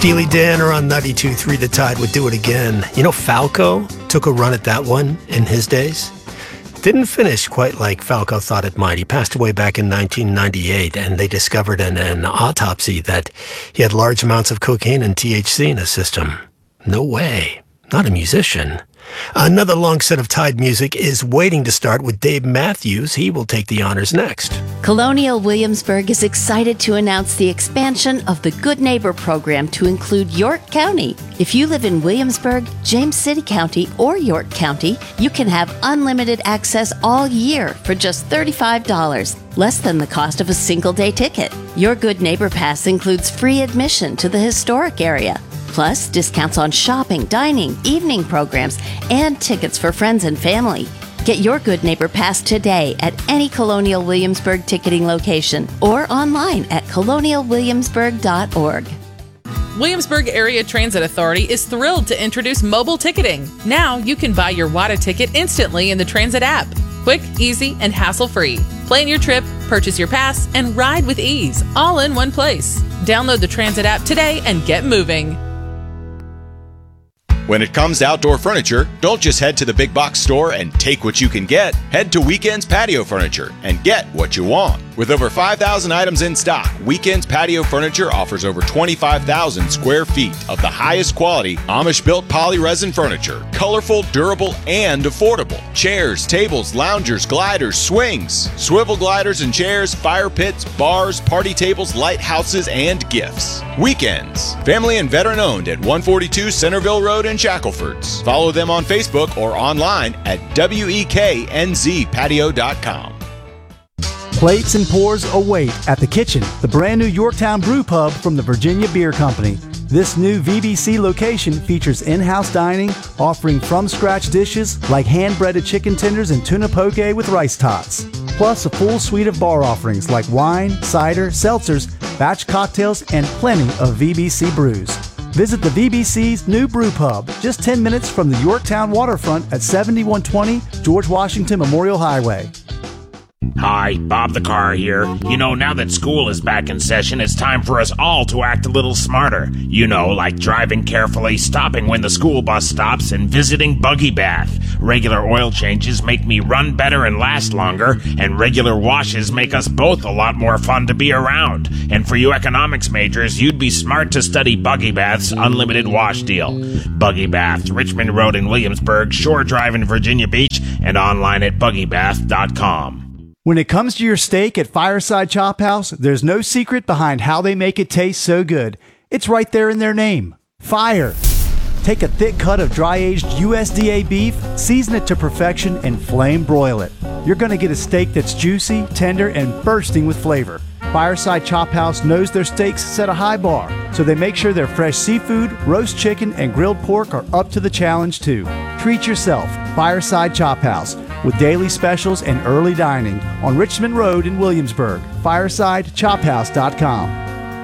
Steely Dan are on 92.3 The Tide would do it again. You know, Falco took a run at that one in his days. Didn't finish quite like Falco thought it might. He passed away back in 1998, and they discovered in an autopsy that he had large amounts of cocaine and THC in his system. No way. Not a musician. Another long set of Tide music is waiting to start with Dave Matthews. He will take the honors next. Colonial Williamsburg is excited to announce the expansion of the Good Neighbor program to include York County. If you live in Williamsburg, James City County, or York County, you can have unlimited access all year for just $35, less than the cost of a single-day ticket. Your Good Neighbor Pass includes free admission to the historic area, plus discounts on shopping, dining, evening programs, and tickets for friends and family. Get your Good Neighbor Pass today at any Colonial Williamsburg ticketing location or online at colonialwilliamsburg.org. Williamsburg Area Transit Authority is thrilled to introduce mobile ticketing. Now you can buy your WATA ticket instantly in the Transit app. Quick, easy, and hassle-free. Plan your trip, purchase your pass, and ride with ease, all in one place. Download the Transit app today and get moving. When it comes to outdoor furniture, don't just head to the big box store and take what you can get. Head to Weekends Patio Furniture and get what you want. With over 5,000 items in stock, Weekends Patio Furniture offers over 25,000 square feet of the highest quality Amish-built poly-resin furniture. Colorful, durable, and affordable. Chairs, tables, loungers, gliders, swings, swivel gliders and chairs, fire pits, bars, party tables, lighthouses, and gifts. Weekends. Family and veteran owned at 142 Centerville Road in Shacklefords. Follow them on Facebook or online at WEKNZpatio.com. Plates and pours await at the kitchen, the brand new Yorktown Brew Pub from the Virginia Beer Company. This new VBC location features in-house dining, offering from-scratch dishes like hand-breaded chicken tenders and tuna poke with rice tots. Plus a full suite of bar offerings like wine, cider, seltzers, batch cocktails, and plenty of VBC brews. Visit the VBC's new brew pub, just 10 minutes from the Yorktown waterfront at 7120 George Washington Memorial Highway. Hi, Bob the Car here. You know, now that school is back in session, it's time for us all to act a little smarter. You know, like driving carefully, stopping when the school bus stops, and visiting Buggy Bath. Regular oil changes make me run better and last longer, and regular washes make us both a lot more fun to be around. And for you economics majors, you'd be smart to study Buggy Bath's unlimited wash deal. Buggy Bath, Richmond Road in Williamsburg, Shore Drive in Virginia Beach, and online at buggybath.com. When it comes to your steak at Fireside Chop House, there's no secret behind how they make it taste so good. It's right there in their name. Fire. Take a thick cut of dry-aged USDA beef, season it to perfection, and flame broil it. You're going to get a steak that's juicy, tender, and bursting with flavor. Fireside Chop House knows their steaks set a high bar, so they make sure their fresh seafood, roast chicken, and grilled pork are up to the challenge too. Treat yourself. Fireside Chop House, with daily specials and early dining on Richmond Road in Williamsburg. FiresideChopHouse.com.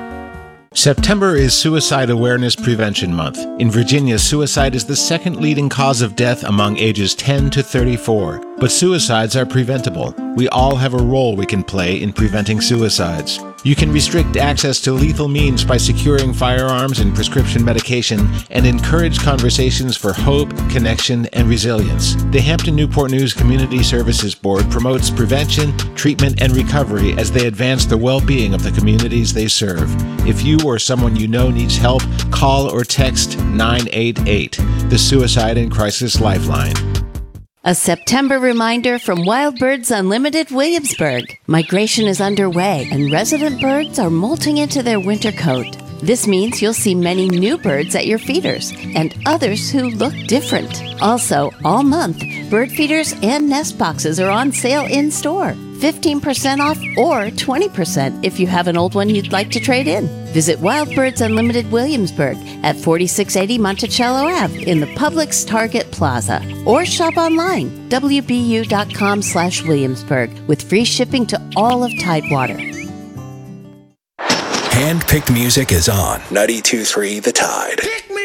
September is Suicide Awareness Prevention Month. In Virginia, suicide is the second leading cause of death among ages 10 to 34. But suicides are preventable. We all have a role we can play in preventing suicides. You can restrict access to lethal means by securing firearms and prescription medication, and encourage conversations for hope, connection, and resilience. The Hampton Newport News Community Services Board promotes prevention, treatment, and recovery as they advance the well-being of the communities they serve. If you or someone you know needs help, call or text 988, the Suicide and Crisis Lifeline. A September reminder from Wild Birds Unlimited Williamsburg. Migration is underway and resident birds are molting into their winter coat. This means you'll see many new birds at your feeders and others who look different. Also, all month, bird feeders and nest boxes are on sale in-store. 15% off or 20% if you have an old one you'd like to trade in. Visit Wild Birds Unlimited Williamsburg at 4680 Monticello Ave in the Publix Target Plaza, or shop online wbu.com/Williamsburg with free shipping to all of Tidewater. Hand-picked music is on 92.3 The Tide.